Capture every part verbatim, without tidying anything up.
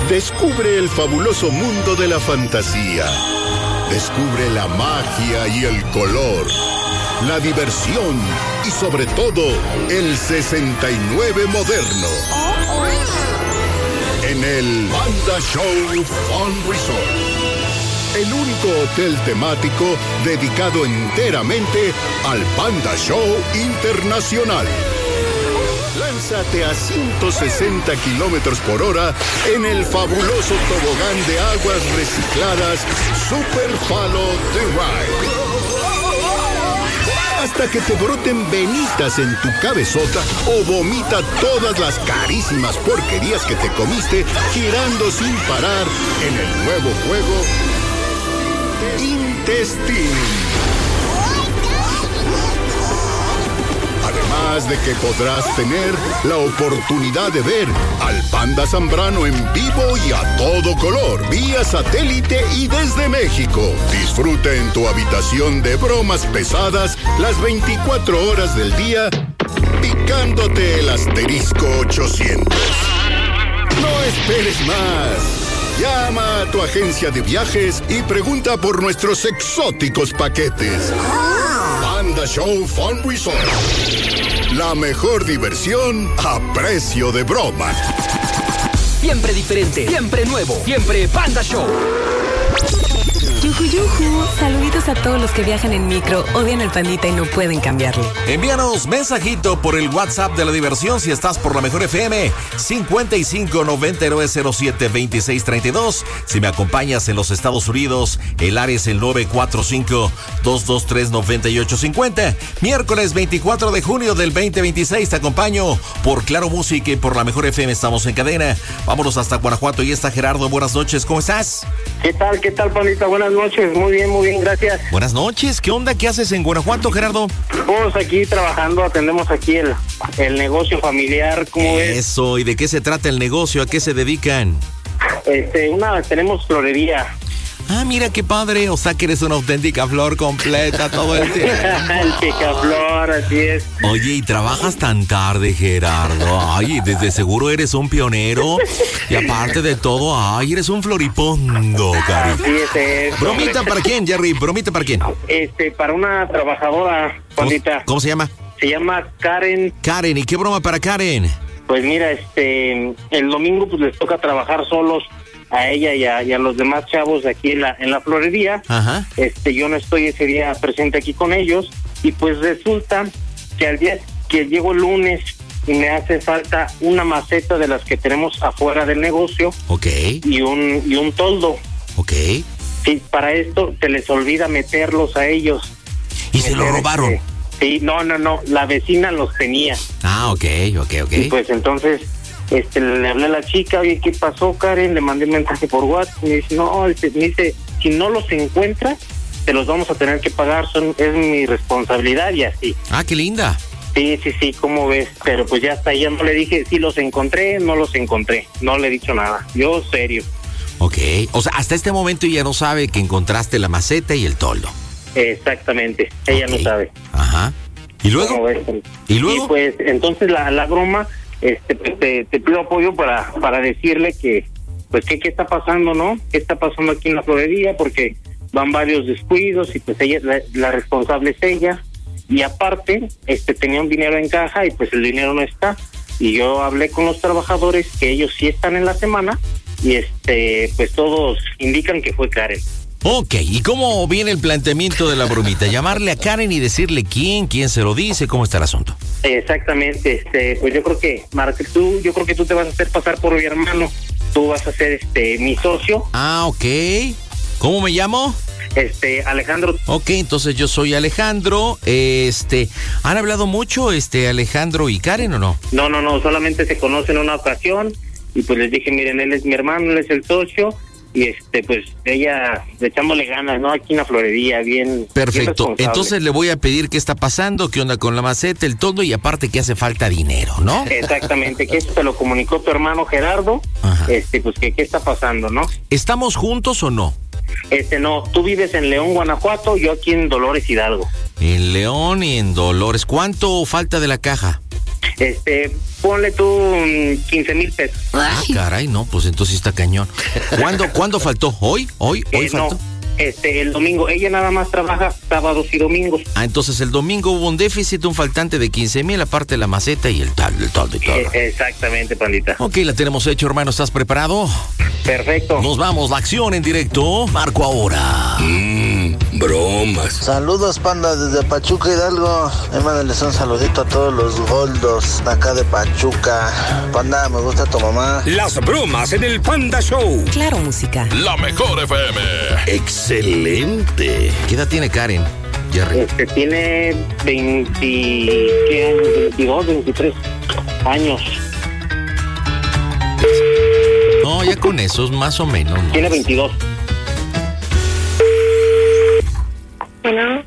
Descubre el fabuloso mundo de la fantasía. Descubre la magia y el color, la diversión y sobre todo el sesenta y nueve moderno. En el Panda Show Fun Resort. El único hotel temático dedicado enteramente al Panda Show Internacional. Lánzate a ciento sesenta kilómetros por hora en el fabuloso tobogán de aguas recicladas Super Follow the Ride. Hasta que te broten venitas en tu cabezota o vomita todas las carísimas porquerías que te comiste girando sin parar en el nuevo juego Intestino. Además de que podrás tener la oportunidad de ver al Panda Zambrano en vivo y a todo color, vía satélite y desde México. Disfruta en tu habitación de bromas pesadas las veinticuatro horas del día, picándote el asterisco ochocientos. No esperes más. Llama a tu agencia de viajes y pregunta por nuestros exóticos paquetes. Panda Show Fun Resort. La mejor diversión a precio de broma. Siempre diferente, siempre nuevo, siempre Panda Show. Yuju, yuju. Saluditos a todos los que viajan en micro, odian el pandita y no pueden cambiarle. Envíanos mensajito por el WhatsApp de la diversión si estás por la mejor F M, cincuenta y cinco noventa y nueve cero siete veintiséis treinta y dos. Si me acompañas en los Estados Unidos, el área es el nueve cuatro cinco, dos dos tres, nueve ocho cinco cero. Miércoles veinticuatro de junio del veinte veintiséis te acompaño por Claro Música y por la mejor F M. Estamos en cadena. Vámonos hasta Guanajuato. Y está Gerardo. Buenas noches. ¿Cómo estás? ¿Qué tal? ¿Qué tal, Pandita? Buenas noches. Muy bien, muy bien. Gracias. Buenas noches. ¿Qué onda? ¿Qué haces en Guanajuato, Gerardo? Pues aquí trabajando. Atendemos aquí el, el negocio familiar. ¿Cómo ves? Eso. ¿Y de qué se trata el negocio? ¿A qué se dedican? Este, una, tenemos florería. Ah, mira qué padre, o sea que eres una auténtica flor completa todo el tiempo. El picaflor, así es. Oye, y trabajas tan tarde, Gerardo. Ay, desde seguro eres un pionero. Y aparte de todo, ay, eres un floripondo, cari. Así es, es. ¿Bromita para quién, Jerry? ¿Bromita para quién? Este, para una trabajadora, Pandita. ¿Cómo, ¿Cómo se llama? Se llama Karen. Karen, ¿y qué broma para Karen? Pues mira, este, el domingo pues les toca trabajar solos a ella y a, y a los demás chavos aquí en la en la florería. Ajá. Este, yo no estoy ese día presente aquí con ellos y pues resulta que al día que llego el lunes y me hace falta una maceta de las que tenemos afuera del negocio. Ok. Y un y un toldo. Ok. Sí, para esto se les olvida meterlos a ellos. ¿Y se lo robaron? Este, sí, no, no, no, la vecina los tenía. Ah, ok, ok, ok. Y pues entonces Este, le hablé a la chica, oye, ¿qué pasó, Karen? Le mandé un mensaje por WhatsApp. Me dice, no, me dice, si no los encuentras, te los vamos a tener que pagar, son es mi responsabilidad y así. Ah, qué linda. Sí, sí, sí, ¿cómo ves? Pero pues ya hasta ahí ya no le dije, si los encontré, no los encontré. No le he dicho nada. Yo, serio. Ok, o sea, hasta este momento ella no sabe que encontraste la maceta y el toldo. Exactamente, ella okay. no sabe. Ajá. ¿Y luego? ¿Cómo ves? ¿Y luego? Y pues, entonces la, la broma... Este, pues te, te pido apoyo para para decirle que, pues, ¿qué, qué está pasando, no? ¿Qué está pasando aquí en la florería? Porque van varios descuidos y, pues, ella, la, la responsable es ella. Y aparte, este, tenía un dinero en caja y, pues, el dinero no está. Y yo hablé con los trabajadores que ellos sí están en la semana y, este, pues, todos indican que fue Karen. Ok, ¿y cómo viene el planteamiento de la bromita? Llamarle a Karen y decirle quién, quién se lo dice, ¿cómo está el asunto? Exactamente, este, pues yo creo que, Marco, tú, yo creo que tú te vas a hacer pasar por mi hermano, tú vas a ser, este, mi socio. Ah, ok. ¿Cómo me llamo? Este, Alejandro. Ok, entonces yo soy Alejandro, este, ¿han hablado mucho, este, Alejandro y Karen o no? No, no, no, solamente se conocen una ocasión y pues les dije, miren, él es mi hermano, él es el socio. Y este, pues, ella, echándole ganas, ¿no? Aquí en la florería, bien. Perfecto. Bien, entonces le voy a pedir qué está pasando, qué onda con la maceta, el toldo y aparte que hace falta dinero, ¿no? Exactamente, que eso te lo comunicó tu hermano Gerardo. Ajá. Este, pues, que qué está pasando, ¿no? ¿Estamos juntos o no? Este, no, tú vives en León, Guanajuato, yo aquí en Dolores Hidalgo. En León y en Dolores. ¿Cuánto falta de la caja? Este, ponle tú quince mil pesos. Ah, caray, no, pues entonces está cañón. ¿Cuándo, ¿cuándo faltó? ¿Hoy? ¿Hoy? ¿Hoy Eh, faltó? no, este, el domingo. Ella nada más trabaja sábados y domingos. Ah, entonces el domingo hubo un déficit, un faltante de quince mil, aparte de la maceta y el tal, el tal, el tal. Eh, exactamente, pandita. Ok, la tenemos hecho, hermano. ¿Estás preparado? Perfecto. Nos vamos, la acción en directo. Marco ahora. Mmm, bromas. Saludos, panda, desde Pachuca, Hidalgo. Mándales un saludito a todos los goldos de acá de Pachuca. Panda, me gusta tu mamá. Las bromas en el Panda Show. Claro, música. La mejor F M. Excelente. ¿Qué edad tiene Karen, Jerry? Este tiene veinte, ¿qué años? veintidós, veintitrés años. No, ya con esos más o menos. ¿no? Tiene veintidós. Bueno,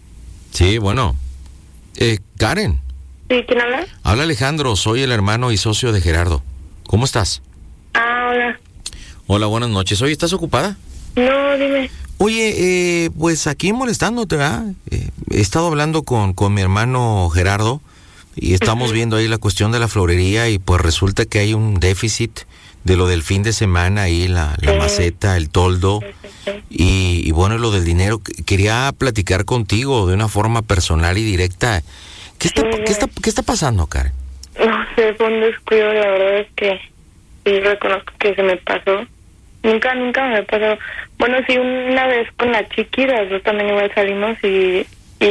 Sí, bueno. Eh, Karen, ¿sí? ¿Quién habla? habla Alejandro, soy el hermano y socio de Gerardo. ¿Cómo estás? Ah, hola. Hola, buenas noches. Oye, ¿estás ocupada? No, dime. Oye, eh, pues aquí molestándote, ¿verdad? Eh, he estado hablando con, con mi hermano Gerardo y estamos Ujú. viendo ahí la cuestión de la florería y pues resulta que hay un déficit de lo del fin de semana ahí, la, la Sí. maceta, el toldo y, y bueno, lo del dinero. Qu- Quería platicar contigo de una forma personal y directa. ¿Qué está, Sí. qué está, qué está pasando, Karen? No sé, fue un descuido, la verdad es que sí reconozco que se me pasó. Nunca, nunca me pasó. Bueno, sí, una vez con la chiqui, las dos también igual salimos y,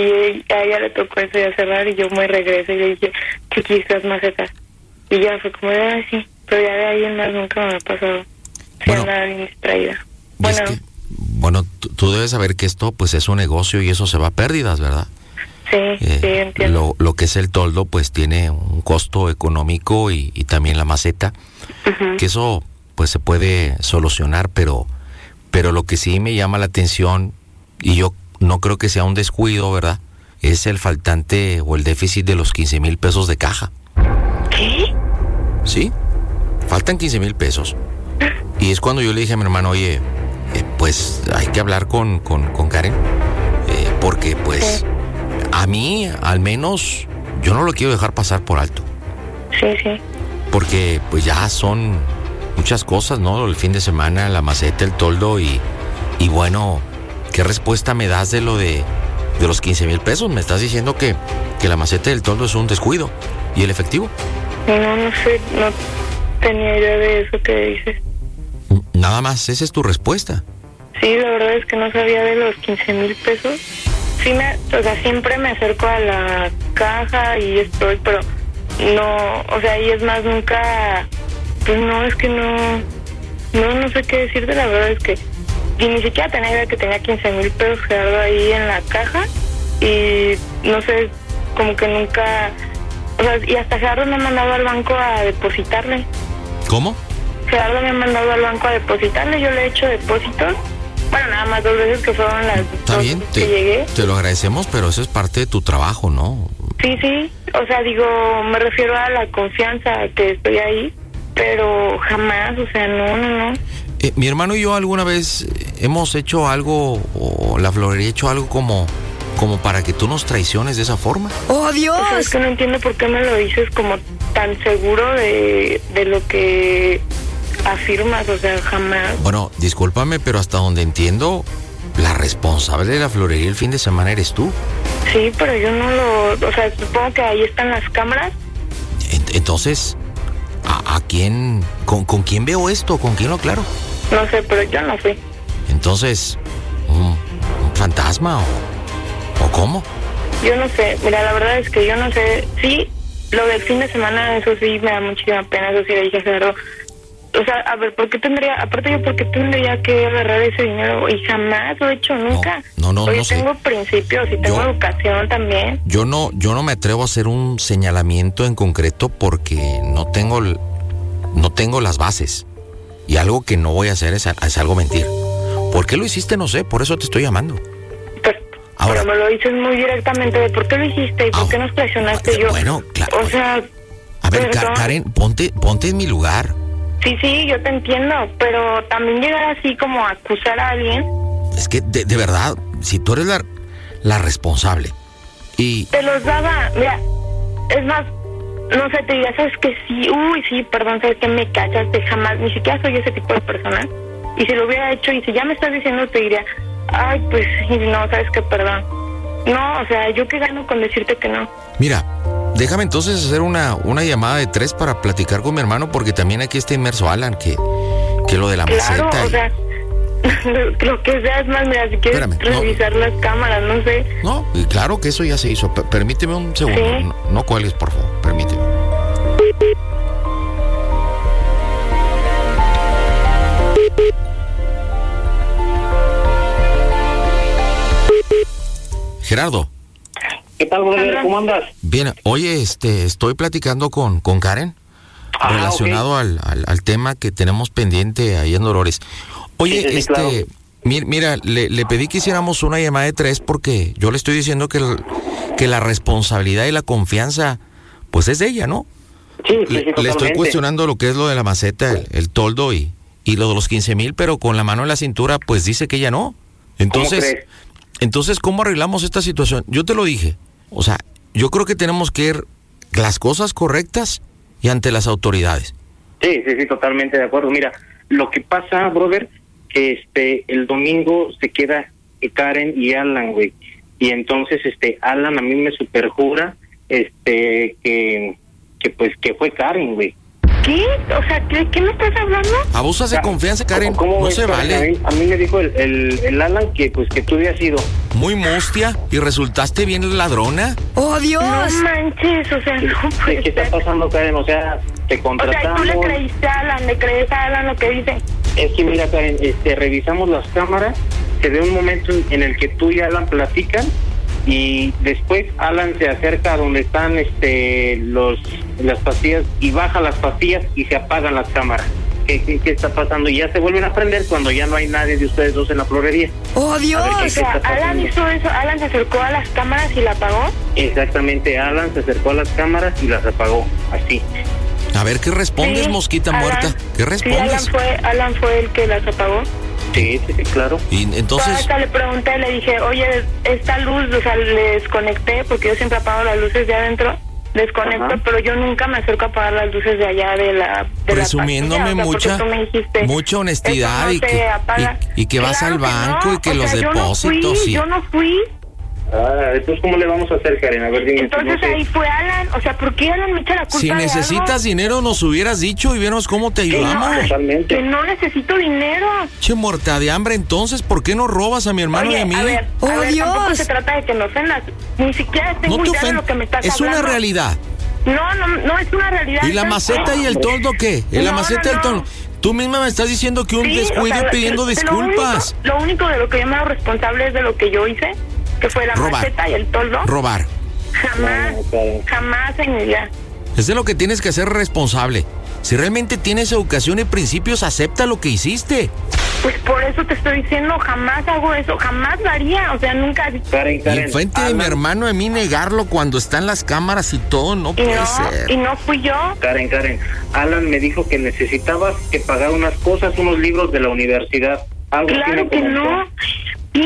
y a ella le tocó eso ya cerrar y yo me regreso y le dije, chiqui, estas macetas. Y ya fue como de, ay, sí, pero ya de ahí en más nunca me ha pasado. Sí, Bueno. andaba bien distraída. Y es Bueno, que, bueno, tú, tú debes saber que esto pues es un negocio y eso se va a pérdidas, ¿verdad? sí, Eh, sí, entiendo. lo, lo que es el toldo pues tiene un costo económico y, y también la maceta, Ujú. que eso pues se puede solucionar, pero pero lo que sí me llama la atención y yo no creo que sea un descuido, ¿verdad? Es el faltante o el déficit de los quince mil pesos de caja. ¿Qué? ¿Sí? Faltan quince mil pesos. Y es cuando yo le dije a mi hermano, oye, eh, pues hay que hablar con, con, con Karen, eh, porque pues a mí al menos yo no lo quiero dejar pasar por alto, Sí, sí. porque pues ya son muchas cosas, ¿no? El fin de semana, la maceta, el toldo y, y bueno, ¿qué respuesta me das de lo de, de los quince mil pesos? Me estás diciendo que, que la maceta y el toldo es un descuido. ¿Y el efectivo? No, no sé, no tenía idea de eso que dices. Nada más, esa es tu respuesta. Sí, la verdad es que no sabía de los quince mil pesos. Sí, me, o sea, siempre me acerco a la caja y estoy, pero no, o sea, y es más, nunca, pues no, es que no, no, no sé qué decirte, la verdad es que, y ni siquiera tenía idea que tenía quince mil pesos Gerardo ahí en la caja y no sé, como que nunca, o sea, y hasta Gerardo me ha mandado al banco a depositarle. ¿Cómo? Gerardo me ha mandado al banco a depositarle, yo le he hecho depósitos. Bueno, nada más dos veces que fueron las Está dos bien, veces que te, llegué. te lo agradecemos, pero eso es parte de tu trabajo, ¿no? Sí, sí, o sea, digo, me refiero a la confianza que estoy ahí, pero jamás, o sea, no, no, no. Eh, mi hermano y yo alguna vez hemos hecho algo, o la florería ha hecho algo como, como para que tú nos traiciones de esa forma. ¡Oh, O sea, es que no entiendo por qué me lo dices como tan seguro de, de lo que afirmas, o sea, jamás. Bueno, discúlpame, pero hasta donde entiendo, la responsable de la florería el fin de semana eres tú. Sí, pero yo no lo, o sea, supongo que ahí están las cámaras. Ent- Entonces, ¿a, a quién, con, con quién veo esto? ¿Con quién lo aclaro? No sé, pero yo no fui. Entonces, ¿un, un fantasma o, o cómo? Yo no sé, mira, la verdad es que yo no sé. Sí, lo del fin de semana, eso sí me da muchísima pena, eso sí le dije a Gerardo. O sea, a ver, ¿por qué tendría, aparte yo, por qué tendría que agarrar ese dinero? Y jamás lo he hecho, nunca. no, no, Oye, no sé. tengo principios y tengo Yo- educación también. Yo no, yo no me atrevo a hacer un señalamiento en concreto porque no tengo, el- no tengo las bases. Y algo que no voy a hacer es, es algo mentir. ¿Por qué lo hiciste? No sé, por eso te estoy llamando. Pero, Ahora- pero me lo dices muy directamente de por qué lo hiciste y por Ah, qué nos presionaste. eh, Yo, bueno, claro. O sea, A ver, Ka- perdón. Karen, ponte, ponte en mi lugar. Sí, sí, yo te entiendo, pero también llegar así como a acusar a alguien, Es que, de, de verdad, si tú eres la, la responsable y... te los daba, mira, es más, no sé, te diría, ¿sabes que sí? Uy, sí, perdón, ¿sabes que me cachaste? Jamás, ni siquiera soy ese tipo de persona. Y si lo hubiera hecho, y si ya me estás diciendo, te diría, ay, pues sí, no, ¿sabes qué? Perdón. No, o sea, ¿yo qué gano con decirte que no? Mira, déjame entonces hacer una, una llamada de tres para platicar con mi hermano, porque también aquí está inmerso Alan, que, que lo de la Claro, maceta. o y- sea, lo que sea, es más, mira, si quieres Espérame, no. revisar las cámaras, no sé. No, y claro que eso ya se hizo. P- permíteme un segundo. Sí. No, no cuelgues, por favor. Permíteme. Gerardo, ¿Qué tal, brother? ¿Cómo andas? bien, oye, este, estoy platicando con, con Karen Ah, relacionado ok. al, al, al tema que tenemos pendiente ahí en Dolores. Oye, Sí, sí, sí, este, claro. mi- mira, le, le pedí que hiciéramos una llamada de tres porque yo le estoy diciendo que, el- que la responsabilidad y la confianza, pues es de ella, ¿no? Sí, sí, sí, Le, le estoy totalmente. cuestionando lo que es lo de la maceta, el, el toldo y, y lo de los quince mil, pero con la mano en la cintura, pues dice que ella no. Entonces, crees? entonces, ¿cómo arreglamos esta situación? Yo te lo dije, o sea, yo creo que tenemos que ir las cosas correctas y ante las autoridades. Sí, sí, sí, totalmente de acuerdo. Mira, lo que pasa, brother, que este el domingo se queda Karen y Alan, güey. Y entonces este Alan a mí me superjura este que que pues que fue Karen, güey. ¿Qué? O sea, ¿qué, qué me estás hablando? Abusas de confianza, Karen, ¿Cómo no ves, se Karen? vale. A mí, a mí me dijo el, el, el Alan que pues que tú habías ido. Muy mustia y resultaste bien ladrona. ¡Oh, Dios! No manches, o sea, no ¿Qué, puede qué está ser. pasando, Karen? O sea, te O sea, contratamos. tú le creíste a Alan, le crees a Alan lo que dice. Es que mira, Karen, este, revisamos las cámaras, se ve un momento en el que tú y Alan platican y después Alan se acerca a donde están este los las pastillas y baja las pastillas y se apagan las cámaras. ¿Qué, qué, qué está pasando? Y ya se vuelven a prender cuando ya no hay nadie de ustedes dos en la florería. ¡Oh, Dios! A ver, ¿qué- O sea, está Alan pasando? hizo eso, Alan se acercó a las cámaras y la apagó. Exactamente, Alan se acercó a las cámaras y las apagó, así. A ver, ¿qué respondes, Sí, mosquita Alan- muerta? ¿Qué Sí, Alan respondes? fue, Alan fue el que las apagó. Sí, sí, sí, claro. Y Entonces, entonces, hasta le pregunté, le dije, oye, esta luz, o sea, le desconecté, porque yo siempre apago las luces de adentro, desconecto, Ajá. pero yo nunca me acerco a apagar las luces de allá de la de presumiéndome la pastilla, o sea, mucha, porque tú me dijiste, mucha honestidad "Eso no y se que, apaga". y, y que vas Claro al banco no, y que o los sea, depósitos. Yo no fui, y... yo no fui. Ah, entonces, ¿cómo le vamos a hacer, Karen? A ver, dime. Entonces no sé. ahí fue Alan, o sea, ¿por qué Alan me echa la culpa Si de necesitas algo? dinero, nos hubieras dicho y viéramos cómo te Que no, ayudamos. Totalmente. que no necesito dinero. Che, muerta de hambre, entonces, ¿por qué no robas a mi hermano Oye, y a mí? a ver, ¡Oh, a ver, tampoco Dios! se trata de que me ofendas. Ni siquiera estoy no muy te idea de ofendas. lo que me estás Es hablando. una realidad. No, no, no es una realidad. ¿Y la ¿sabes maceta qué? y el toldo qué? ¿Y la No, maceta no, y el no. toldo? Tú misma me estás diciendo que un Sí, descuido o sea, pidiendo de- de lo disculpas. único- Lo único de lo que yo me hago responsable es de lo que yo hice, que fue la Robar. maceta y el toldo. Robar. Jamás, No, Karen. jamás en mi vida. Es de lo que tienes que ser responsable. Si realmente tienes educación y principios, acepta lo que hiciste. Pues por eso te estoy diciendo, jamás hago eso, jamás lo haría, o sea, nunca. Karen, Y Karen. enfrente de mi Alan- hermano, de mí negarlo cuando están las cámaras y todo, no Y puede no, ser. y no fui yo. Karen, Karen, Alan me dijo que necesitabas que pagar unas cosas, unos libros de la universidad. Algo así Claro me que comentó. no. Sí,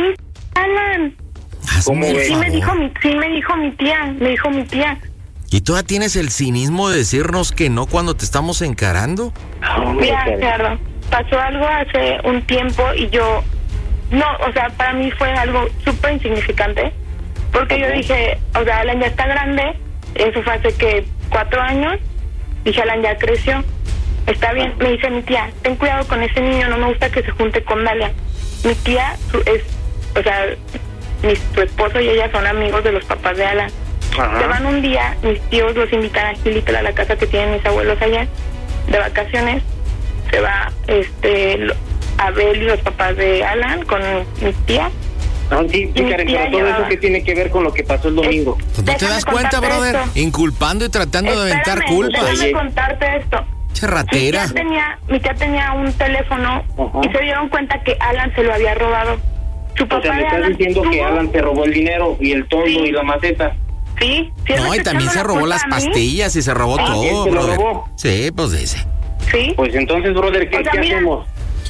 Alan. Hazme ¿Cómo el ves? Sí me favor. dijo mi, sí me dijo mi tía, me dijo mi tía. ¿Y todavía tienes el cinismo de decirnos que no cuando te estamos encarando? Hombre, Mira, Karen. Gerardo, pasó algo hace un tiempo y yo, no, o sea, para mí fue algo súper insignificante, porque yo dije, o sea, Alan ya está grande, eso fue hace que cuatro años, dije, Alan ya creció, está bien, me dice mi tía, ten cuidado con ese niño, no me gusta que se junte con Dalia. Mi tía su- es, o sea, mi, su esposo y ella son amigos de los papás de Alan. Ajá. Se van un día, mis tíos los invitan a Gilitla, a la casa que tienen mis abuelos allá, de vacaciones. Se va este lo- Abel y los papás de Alan con mi tía. Ah, sí, sí, Mi Karen, tía pero todo llevaba- eso que tiene que ver con lo que pasó el domingo. ¿No te Déjame das cuenta, contarte brother? esto. Inculpando y tratando de aventar Espérame, culpas. déjame Oye. contarte esto. Che Mi ratera. tía tenía, mi tía tenía un teléfono Ajá. y se dieron cuenta que Alan se lo había robado. Su papá O sea, me de estás Alan diciendo que tuvo- Alan te robó el dinero y el toldo Sí. y la maceta. Sí, sí, él me No, y está también echando se la robó culpa las a mí. pastillas y se robó Ah, todo, ¿él se lo brother. robó? Sí, pues dice. Sí. Pues entonces, brother, ¿qué, O sea, qué mira, hacemos?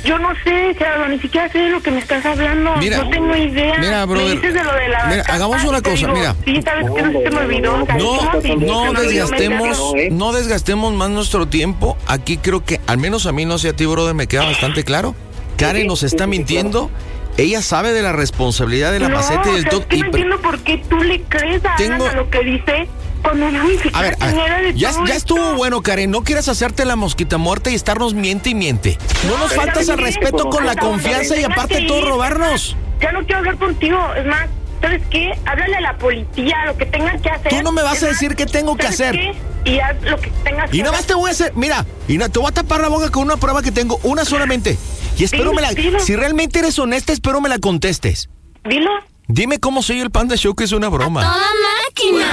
Yo no sé, Gerardo, ni siquiera sé de lo que me estás hablando. Mira, no tengo idea. Mira, brother. Me dices de lo de la Mira, hagamos una cosa, digo, mira. Sí, sabes que no se me olvidó. O sea, No, así? no me desgastemos, ¿eh? no desgastemos más nuestro tiempo. Aquí creo que, al menos a mí, no sé a ti, brother, me queda bastante claro. Karen nos está mintiendo. Ella sabe de la responsabilidad de la no, maceta y del o sea, top. es que no entiendo por qué tú le crees a Tengo... Alan a lo que dice cuando no ni siquiera A ver, a ver, de ya, todo ya esto. estuvo bueno, Karen. No quieras hacerte la mosquita muerta y estarnos miente y miente. No nos faltas al respeto con la confianza y aparte de todo robarnos. Ya no quiero hablar contigo. Es más, ¿sabes qué? Háblale a la policía, lo que tengas que hacer. Tú no me vas Es a más, decir qué tengo que ¿sabes hacer. qué? Y haz lo que tengas que Y nada más hacer. te voy a hacer, mira, y na- te voy a tapar la boca con una prueba que tengo, una solamente. Y espero Dilo, me la, dilo. si realmente eres honesta, espero me la contestes. Dilo. Dime cómo soy el Panda Show, que es una broma. ¡Toda máquina!